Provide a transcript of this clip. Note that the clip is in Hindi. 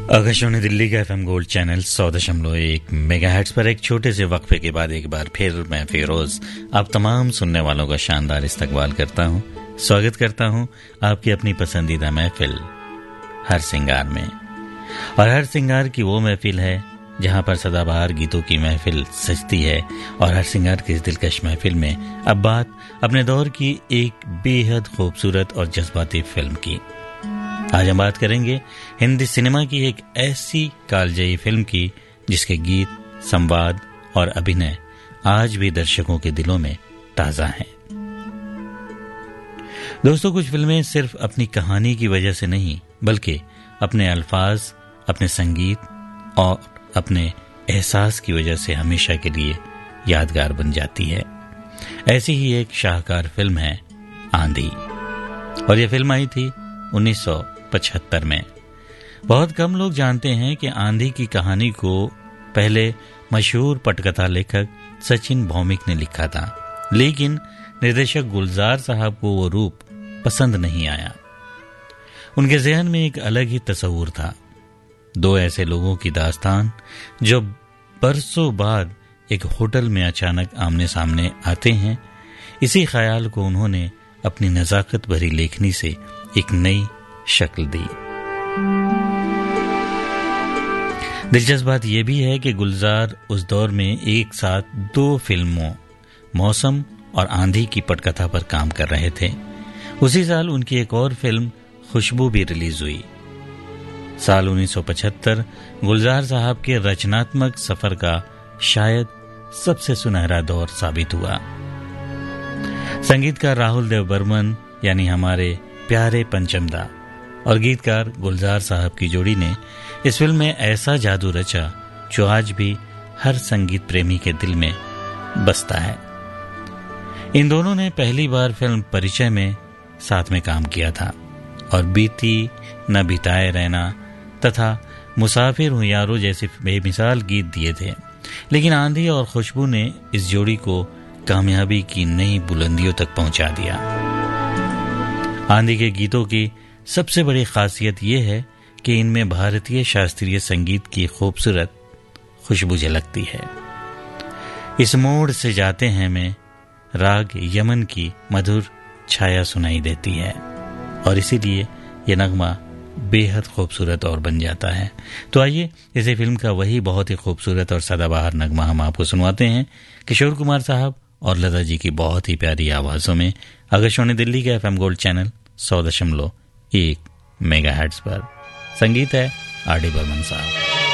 आकाशवाणी दिल्ली का एफएम गोल्ड चैनल 100.1 मेगाहर्ट्ज पर एक छोटे से वक्फे के बाद एक बार फिर मैं फिरोज आप तमाम सुनने वालों का शानदार इस्तकबाल करता हूं, स्वागत करता हूं आपकी अपनी पसंदीदा महफिल हर सिंगार में। और हर सिंगार की वो महफिल है जहां पर सदाबहार गीतों की महफिल सजती है। और हर सिंगार की इस दिलकश महफिल में अब बात अपने दौर की एक बेहद खूबसूरत और जज्बाती फिल्म की। आज हम बात करेंगे हिंदी सिनेमा की एक ऐसी कालजयी फिल्म की जिसके गीत, संवाद और अभिनय आज भी दर्शकों के दिलों में ताजा हैं। दोस्तों, कुछ फिल्में सिर्फ अपनी कहानी की वजह से नहीं बल्कि अपने अल्फाज, अपने संगीत और अपने एहसास की वजह से हमेशा के लिए यादगार बन जाती है। ऐसी ही एक शाहकार फिल्म है आंधी, और यह फिल्म आई थी 1975 में। बहुत कम लोग जानते हैं कि आंधी की कहानी को पहले मशहूर पटकथा लेखक सचिन भौमिक ने लिखा था, लेकिन निर्देशक गुलजार साहब को वो रूप पसंद नहीं आया। उनके ज़हन में एक अलग ही तस्वूर था, दो ऐसे लोगों की दास्तान जो बरसों बाद एक होटल में अचानक आमने सामने आते हैं। इसी ख्याल को उन्होंने अपनी नज़ाकत भरी लेखनी से एक नई शक्ल दी। दिलचस्प बात यह भी है कि गुलजार उस दौर में एक साथ दो फिल्मों मौसम और आंधी की पटकथा पर काम कर रहे थे। उसी साल उनकी एक और फिल्म खुशबू भी रिलीज हुई। साल 1975 गुलजार साहब के रचनात्मक सफर का शायद सबसे सुनहरा दौर साबित हुआ। संगीतकार राहुल देव बर्मन यानी हमारे प्यारे पंचमदा और गीतकार गुलजार साहब की जोड़ी ने इस फिल्म में ऐसा जादू रचा जो आज भी हर संगीत प्रेमी के दिल में बसता है। इन दोनों ने पहली बार फिल्म परिचय में साथ में काम किया था और बीती न बिताए रहना तथा मुसाफिर हूं यारो जैसे बेमिसाल गीत दिए थे। लेकिन आंधी और खुशबू ने इस जोड़ी को कामयाबी की नई बुलंदियों तक पहुंचा दिया। आंधी के गीतों की सबसे बड़ी खासियत यह है कि इनमें भारतीय शास्त्रीय संगीत की खूबसूरत खुशबू झलकती है। इस मोड़ से जाते हैं में राग यमन की मधुर छाया सुनाई देती है और इसीलिए यह नगमा बेहद खूबसूरत और बन जाता है। तो आइए इसी फिल्म का वही बहुत ही खूबसूरत और सदाबहार नगमा हम आपको सुनवाते हैं किशोर कुमार साहब और लता जी की बहुत ही प्यारी आवाजों में आकाशवाणी दिल्ली के एफएम गोल्ड चैनल 100.1 मेगाहर्ट्ज पर। संगीत है आर डी बर्मन साहब।